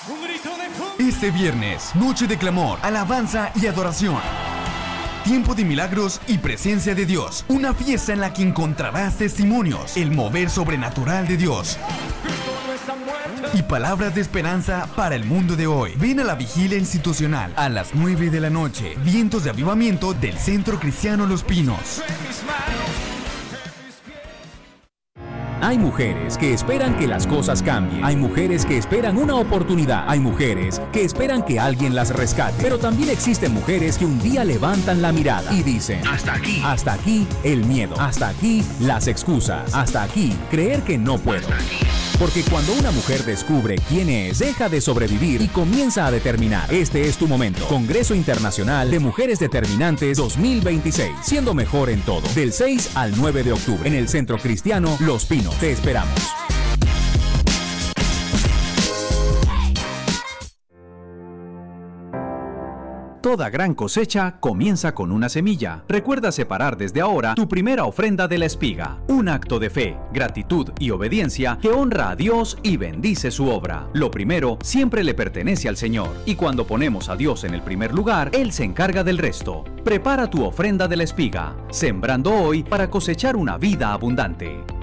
Este viernes, noche de clamor, alabanza y adoración. Tiempo de milagros y presencia de Dios. Una fiesta en la que encontrarás testimonios, el mover sobrenatural de Dios y palabras de esperanza para el mundo de hoy. Ven a la vigilia institucional a las 9 de la noche. Vientos de avivamiento del Centro Cristiano Los Pinos. Hay mujeres que esperan que las cosas cambien. Hay mujeres que esperan una oportunidad. Hay mujeres que esperan que alguien las rescate. Pero también existen mujeres que un día levantan la mirada y dicen: hasta aquí. Hasta aquí el miedo. Hasta aquí las excusas. Hasta aquí creer que no puedo. Porque cuando una mujer descubre quién es, deja de sobrevivir y comienza a determinar. Este es tu momento. Congreso Internacional de Mujeres Determinantes 2026. Siendo mejor en todo. Del 6 al 9 de octubre. En el Centro Cristiano Los Pinos. Te esperamos. Toda gran cosecha comienza con una semilla. Recuerda separar desde ahora tu primera ofrenda de la espiga. Un acto de fe, gratitud y obediencia que honra a Dios y bendice su obra. Lo primero siempre le pertenece al Señor. Y cuando ponemos a Dios en el primer lugar, Él se encarga del resto. Prepara tu ofrenda de la espiga, sembrando hoy para cosechar una vida abundante.